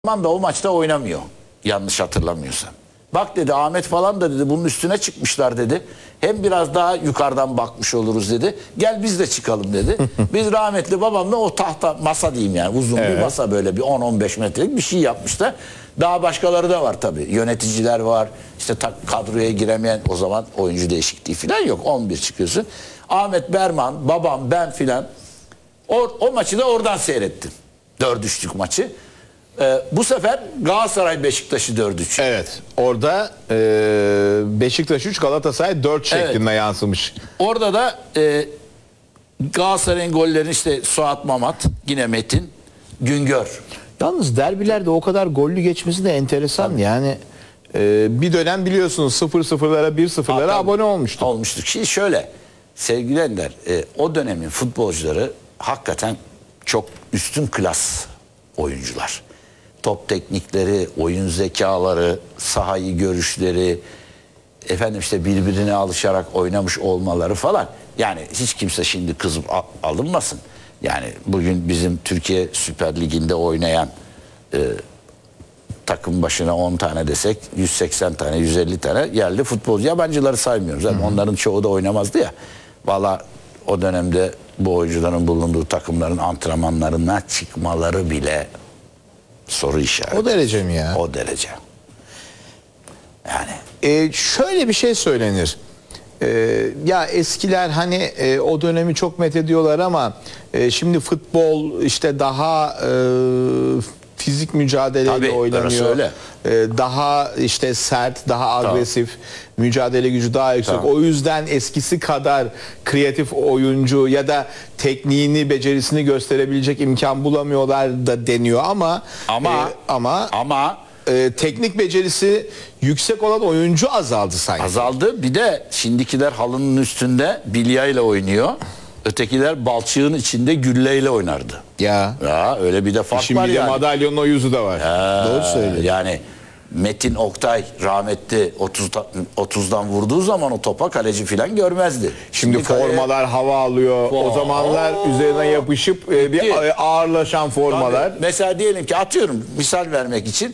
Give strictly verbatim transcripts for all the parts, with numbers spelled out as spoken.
Zaman da o maçta oynamıyor. Yanlış hatırlamıyorsam. Bak dedi, Ahmet falan da dedi bunun üstüne çıkmışlar dedi. Hem biraz daha yukarıdan bakmış oluruz dedi. Gel biz de çıkalım dedi. Biz rahmetli babamla o tahta masa diyeyim yani uzun Evet. bir masa, böyle bir on on beş metrelik bir şey yapmışlar. Daha başkaları da var tabii. Yöneticiler var. İşte kadroya giremeyen, o zaman oyuncu değişikliği falan yok. on bir çıkıyorsun. Ahmet, Berman, babam, ben filan. O, o maçı da oradan seyrettim. Dört üçlük maçı. Ee, bu sefer Galatasaray Beşiktaş'ı dört üç. Evet. Orada e, Beşiktaş üç, Galatasaray dört şeklinde Evet. yansımış. Orada da e, Galatasaray'ın gollerini işte Suat Mamat, yine Metin, Güngör. Yalnız derbilerde o kadar gollü geçmesi de enteresan. Tabii. Yani E, bir dönem biliyorsunuz sıfır sıfırlara bir sıfırlara abone olmuştuk. Olmuştuk. Şimdi şöyle sevgili Ender, e, o dönemin futbolcuları hakikaten çok üstün klas oyuncular. Top teknikleri, oyun zekaları, sahayı görüşleri, efendim işte birbirine alışarak oynamış olmaları falan. Yani hiç kimse şimdi kızıp alınmasın. Yani bugün bizim Türkiye Süper Ligi'nde oynayan e, takım başına on tane desek yüz seksen tane, yüz elli tane yerli futbolcu. Yabancıları saymıyoruz. Yani onların çoğu da oynamazdı ya. Valla o dönemde bu oyuncuların bulunduğu takımların antrenmanlarına çıkmaları bile soru işareti. O derece mi ya? O derece. Yani. E, şöyle bir şey söylenir. E, ya eskiler hani e, o dönemi çok methediyorlar ama e, şimdi futbol işte daha e, fizik mücadeleyle Tabii, oynanıyor. öyle. E, daha işte sert, daha agresif, tamam. Mücadele gücü daha yüksek. Tamam. O yüzden eskisi kadar kreatif oyuncu ya da tekniğini, becerisini gösterebilecek imkan bulamıyorlar da deniyor ama ama e, ama ama e, teknik becerisi yüksek olan oyuncu azaldı sanki. Azaldı. Bir de şimdikiler halının üstünde bilyeyle oynuyor. Ötekiler balçığın içinde gülleyle oynardı. Ya. Ya öyle bir de fark Şimdi var yani. Şimdi madalyonun o yüzü de var. Ya, Doğru söylüyorsun. Yani Metin Oktay rahmetli otuzdan vurduğu zaman o topa kaleci falan görmezdi. Şimdi, Şimdi formalar kaleye... hava alıyor. Oh. O zamanlar Oo. üzerine yapışıp e, bir ağırlaşan formalar. Tabii. Mesela diyelim ki atıyorum, misal vermek için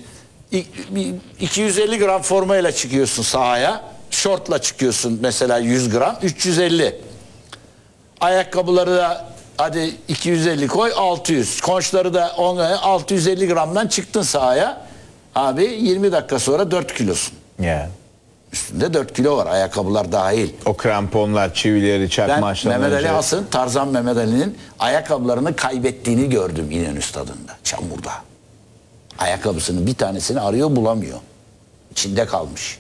iki yüz elli gram formayla çıkıyorsun sahaya. Şortla çıkıyorsun mesela yüz gram, üç yüz elli. Ayakkabıları da hadi iki yüz elli koy, altı yüz. Konçları da altı yüz elli gramdan çıktın sahaya. Abi yirmi dakika sonra dört kilosun. Yeah. Üstünde dört kilo var, ayakkabılar dahil. O kramponlar, çivileri, çakmaçlar. Ben Mehmet Ali Has'ın, Tarzan Mehmet Ali'nin ayakkabılarını kaybettiğini gördüm İnönü Stadı'nda, çamurda. Ayakkabısının bir tanesini arıyor, bulamıyor. İçinde kalmış.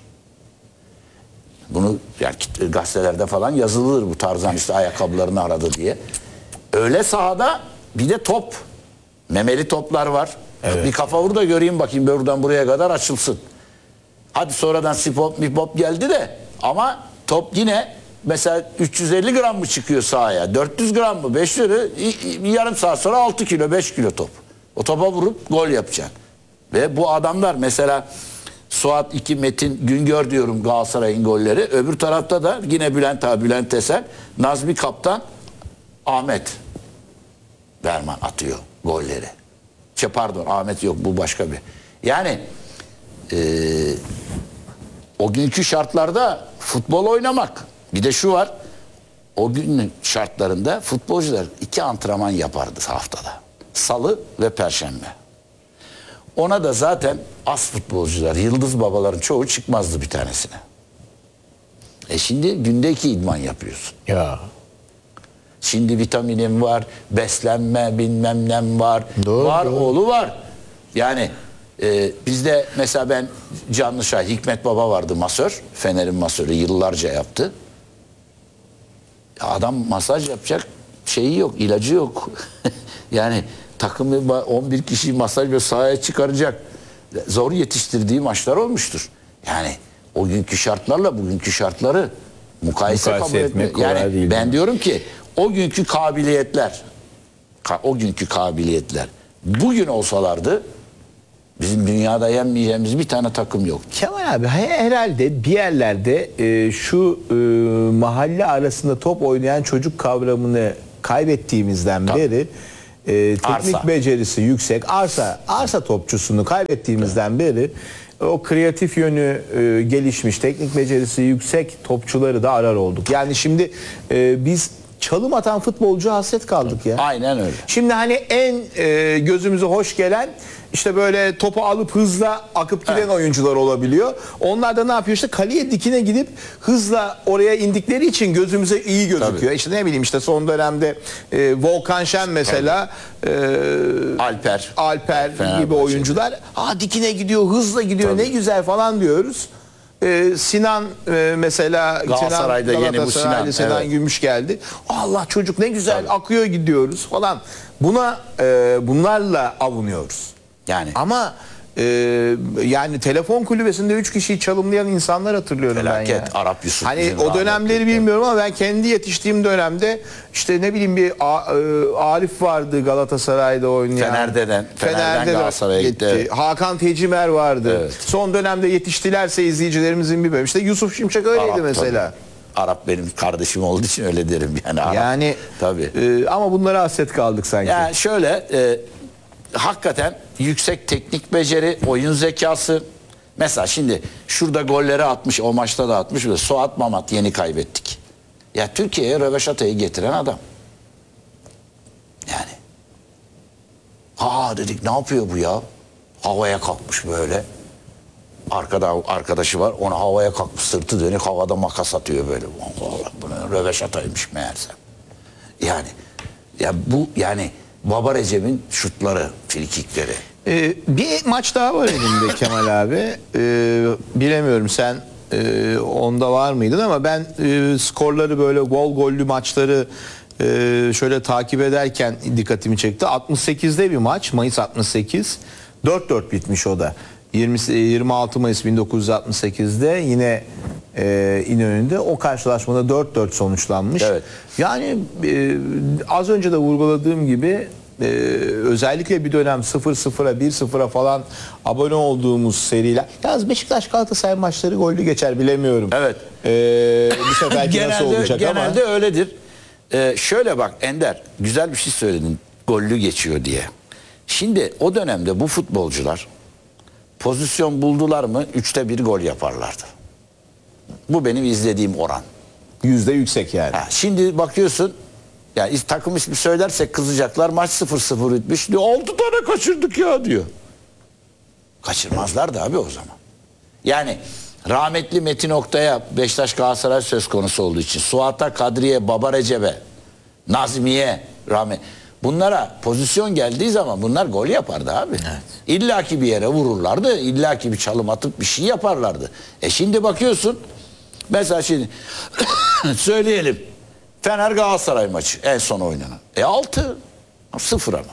Bunu yani gazetelerde falan yazılır, bu Tarzan işte ayakkabılarını aradı diye. Öyle sahada bir de top. Memeli toplar var. Evet. Bir kafa vur da göreyim bakayım, buradan buraya kadar açılsın. Hadi sonradan sipop mipop geldi de ama top yine mesela üç yüz elli gram mı çıkıyor sahaya? dört yüz gram mı? beş yüz bir yarım saat sonra altı kilo, beş kilo top. O topa vurup gol yapacaksın. Ve bu adamlar mesela Suat iki, Metin, Güngör diyorum Galatasaray'ın golleri. Öbür tarafta da yine Bülent abi, Bülent Esen, Nazmi Kaptan, Ahmet Berman atıyor golleri. Şey pardon, Ahmet yok, bu başka bir. Yani e, o günkü şartlarda futbol oynamak. Bir de şu var. O günün şartlarında futbolcular iki antrenman yapardı haftada. Salı ve Perşembe. Ona da zaten az futbolcular, yıldız babaların çoğu çıkmazdı bir tanesine. E şimdi günde iki idman yapıyorsun. Ya. Şimdi vitaminim var, beslenme bilmem nem var. Doğru, var doğru. oğlu var. Yani e, bizde mesela ben Canlışay, Hikmet Baba vardı masör. Fener'in masörü, yıllarca yaptı. Adam masaj yapacak şeyi yok, ilacı yok. Yani takımı on bir kişiyi masaj ve sahaya çıkaracak zor yetiştirdiği maçlar olmuştur. Yani o günkü şartlarla bugünkü şartları mukayese, mukayese kabul etmek. Yani değil ben mi? diyorum ki o günkü kabiliyetler, o günkü kabiliyetler bugün olsalardı bizim dünyada yenmeyeceğimiz bir tane takım yok. Kemal abi herhalde bir yerlerde e, şu e, mahalle arasında top oynayan çocuk kavramını kaybettiğimizden Tabii. beri e, teknik Arsa. becerisi yüksek arsa arsa topçusunu kaybettiğimizden beri o kreatif yönü e, gelişmiş, teknik becerisi yüksek topçuları da arar olduk. Yani şimdi e, biz çalım atan futbolcu hasret kaldık ya. Aynen öyle. Şimdi hani en e, gözümüze hoş gelen işte böyle topu alıp hızla akıp giden Evet. oyuncular olabiliyor. Onlar da ne yapıyor işte kaleye dikine gidip hızla oraya indikleri için gözümüze iyi gözüküyor. Tabii. İşte ne bileyim işte son dönemde e, Volkan Şen mesela e, Alper. Alper gibi Fenerbahçe'de. oyuncular ha dikine gidiyor, hızla gidiyor, Tabii. ne güzel falan diyoruz. Ee, Sinan e, mesela Galatasaray'da Sinan, yeni bu Galatasaray'da Sinan, Sinan evet. Gümüş geldi. Allah çocuk ne güzel Tabii. akıyor gidiyoruz falan. Buna e, bunlarla avunuyoruz. Yani Ama e, yani telefon kulübesinde üç kişiyi çalımlayan insanlar hatırlıyorum Felaket. ben ya. Arap Yusuf Hani bizim o dönemleri rahmetli. bilmiyorum ama ben kendi yetiştiğim dönemde işte ne bileyim bir A- e, Arif vardı Galatasaray'da oynayan. Fener'den- Fener'den Fener'de de Galatasaray'a gitti, evet. Hakan Tecimer vardı. Evet. Son dönemde yetiştilerse izleyicilerimizin bir bölümü. İşte Yusuf Şimşek öyleydi Arap mesela. tabii. Arap benim kardeşim olduğu için öyle derim yani. Arap. Yani tabii. e, ama bunlara hasret kaldık sanki. Yani şöyle e, hakikaten yüksek teknik beceri, oyun zekası. Mesela şimdi şurada golleri atmış, o maçta da atmış ve Suat Mamat yeni kaybettik. Ya Türkiye'ye röveşatayı getiren adam. Yani. Ha dedik ne yapıyor bu ya? Havaya kalkmış böyle. Arkada arkadaşı var, ona havaya kalkmış, sırtı dönük havada makas atıyor böyle. Allah, bu ne röveşataymış meğerse. Yani ya bu yani Baba Recep'in şutları, frikikleri. Ee, bir maç daha var elimde Kemal abi. Ee, bilemiyorum sen e, onda var mıydın ama ben e, skorları böyle gol gollü maçları e, şöyle takip ederken dikkatimi çekti. altmış sekizde bir maç, Mayıs altmış sekiz. dört dört bitmiş o da. yirmi, yirmi altı Mayıs bin dokuz yüz altmış sekizde yine e, İnönü'nde o karşılaşmada dört dört sonuçlanmış. Evet. Yani e, az önce de vurguladığım gibi e, özellikle bir dönem sıfır sıfıra bir sıfıra falan abone olduğumuz seriler. Yalnız Beşiktaş Galatasaray maçları gollü geçer bilemiyorum. Evet. E, bu seferki nasıl olacak genelde ama. öyledir. Ee, şöyle bak Ender, güzel bir şey söyledin. Gollü geçiyor diye. Şimdi o dönemde bu futbolcular pozisyon buldular mı üçte bir gol yaparlardı. Bu benim izlediğim oran. Yüzde yüksek yani. Ha, şimdi bakıyorsun yani is- takım ismi söylersek kızacaklar, maç sıfır sıfır bitmiş diyor. altı tane kaçırdık ya diyor. Kaçırmazlardı abi o zaman. Yani rahmetli Metin Oktay'a Beşiktaş Galatasaray söz konusu olduğu için Suat'a, Kadriye, Baba Recep'e, Nazmiye rahmet bunlara pozisyon geldiği zaman bunlar gol yapardı abi. Evet. İlla ki bir yere vururlardı. İlla ki bir çalım atıp bir şey yaparlardı. E şimdi bakıyorsun mesela şimdi söyleyelim Fener Galatasaray maçı en son oynanan. E altı sıfır ama.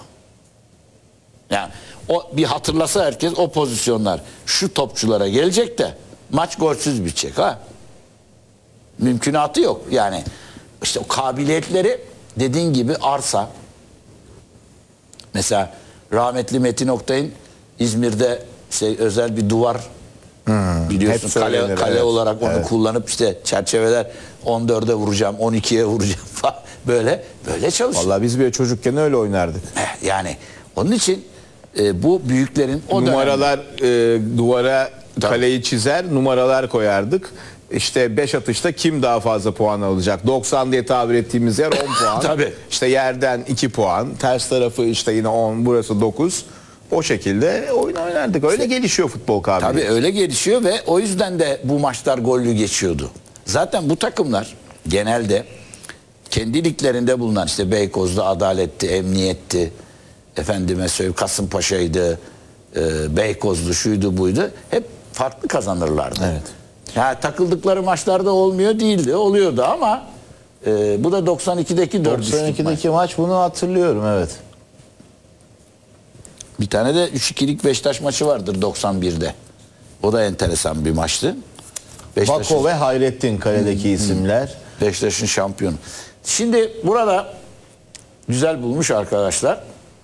Yani o bir hatırlasa herkes o pozisyonlar şu topçulara gelecek de maç golsüz bitecek ha. Mümkünatı yok. Yani işte o kabiliyetleri dediğin gibi arsa. Mesela rahmetli Metin Oktay'ın İzmir'de şey, özel bir duvar biliyorsun hep kale, söylenir, kale evet. olarak onu Evet. kullanıp işte çerçeveler on dörde vuracağım, on ikiye vuracağım falan böyle böyle çalışıyor. Vallahi biz bir çocukken öyle oynardık. Eh, Yani onun için e, bu büyüklerin o dönemde- Numaralar e, duvara Tabii. kaleyi çizer, numaralar koyardık. İşte beş atışta kim daha fazla puan alacak? doksan diye tabir ettiğimiz yer on puan. Tabii. İşte yerden iki puan. Ters tarafı işte yine on, burası dokuz. O şekilde oyun oynardık. Öyle gelişiyor futbol kabiliyeti. Tabii öyle gelişiyor ve o yüzden de bu maçlar gollü geçiyordu. Zaten bu takımlar genelde kendi liglerinde bulunan işte Beykoz'da Adalet'ti, Emniyet'ti, efendime söyleyeyim Kasımpaşa'ydı, e, Beykoz'du, şuydu buydu. Hep farklı kazanırlardı. Evet. Yani takıldıkları maçlarda olmuyor değildi, oluyordu ama e, bu da doksan ikideki dört doksan ikideki maç bunu hatırlıyorum, evet. Bir tane de üç ikilik Beşiktaş maçı vardır doksan birde. O da enteresan bir maçtı. Beşiktaş'ın- Bako ve Hayrettin kaledeki isimler. Beşiktaş'ın şampiyonu. Şimdi burada güzel bulmuş arkadaşlar.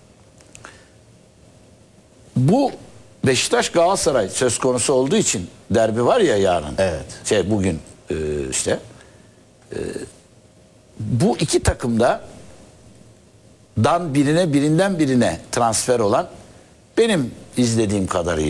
Bu Beşiktaş Galatasaray söz konusu olduğu için derbi var ya yarın. Evet. Şey bugün e, işte. E, bu iki takım da dan birine birinden birine transfer olan benim izlediğim kadarıyla